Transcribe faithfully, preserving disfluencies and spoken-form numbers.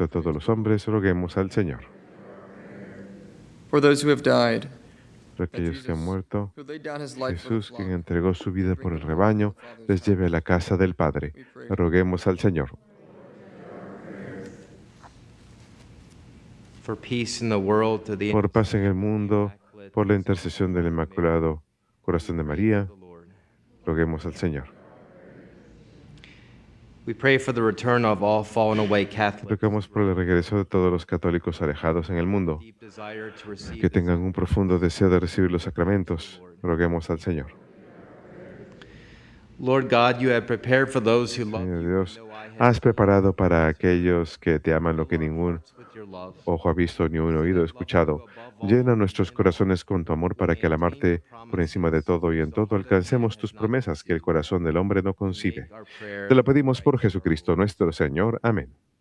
resto de todos los hombres, roguemos al Señor. For those who have died, Por aquellos que han muerto, who laid down his life for the Jesús, quien flock, entregó su vida por el rebaño, les lleve a la casa del Padre. we pray. Roguemos al Señor. For peace in the world, to the Por paz en el mundo, por la intercesión del Inmaculado Corazón de María, roguemos al Señor. We pray for the return of all fallen away Catholics. Rogamos por el regreso de todos los católicos alejados en el mundo, Deep desire to receive que tengan un profundo deseo de recibir los sacramentos. Roguemos al Señor. Lord God, you have prepared for those who love Señor you. Dios, No eye has preparado para aquellos que te aman lo que ningún with your love. ojo ha visto ni un oído escuchado. Llena nuestros corazones con tu amor para que al amarte por encima de todo y en todo alcancemos tus promesas que el corazón del hombre no concibe. Our prayer. Te lo pedimos por Jesucristo nuestro Señor. Amén.